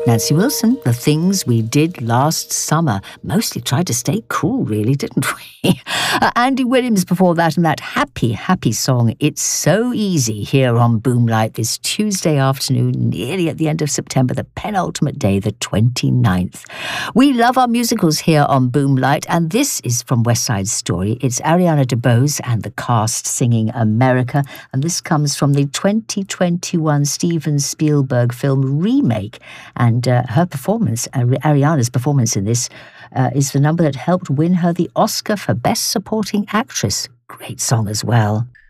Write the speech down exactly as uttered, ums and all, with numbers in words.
Nancy Wilson, The Things We Did Last Summer. Mostly tried to stay cool, really, didn't we? uh, Andy Williams before that, and that happy, happy song, It's So Easy, here on Boomlight this Tuesday afternoon, nearly at the end of September, the penultimate day, the twenty-ninth. We love our musicals here on Boomlight, and this is from West Side Story. It's Ariana DeBose and the cast singing America, and this comes from the twenty twenty-one Steven Spielberg film remake. And And uh, her performance, uh, Ariana's performance in this, uh, is the number that helped win her the Oscar for Best Supporting Actress. Great song as well.